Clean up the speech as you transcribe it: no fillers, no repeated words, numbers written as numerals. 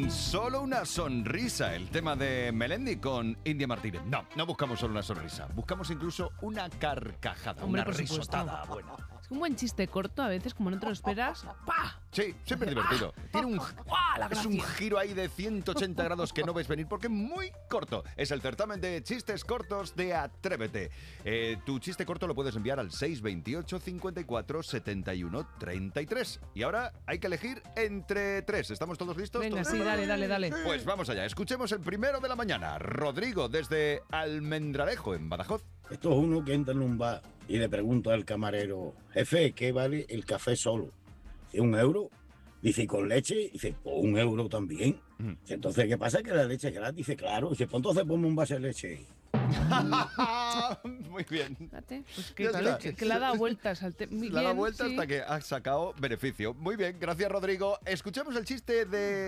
con solo una sonrisa, el tema de Melendi con India Martínez. No buscamos solo una sonrisa, buscamos incluso una carcajada, Hombre, una por supuesto. risotada buena. Es un buen chiste corto, a veces, como no te lo esperas. ¡Pah! Sí, siempre es divertido. Tiene La es un gracia. giro ahí de 180 grados que no ves venir porque es muy corto. Es el certamen de chistes cortos de Atrévete. Tu chiste corto lo puedes enviar al 628 54 71 33. Y ahora hay que elegir entre tres. ¿Estamos todos listos? Venga, ¿Todos sí, preparados? dale. Pues vamos allá. Escuchemos el primero de la mañana. Rodrigo, desde Almendralejo, en Badajoz. Esto es uno que entra en un bar y le pregunta al camarero: jefe, ¿qué vale el café solo? Dice, €1. Dice, ¿y con leche? Dice, pues €1 también. Dice, entonces, ¿qué pasa? Que la leche es gratis. Dice, claro. Dice, pues entonces ponme un vaso de leche. Muy bien. Fíjate, pues Ya está. que le ha dado vueltas al tema. Le ha dado vuelta hasta que ha sacado beneficio. Muy bien, gracias Rodrigo. Escuchemos el chiste de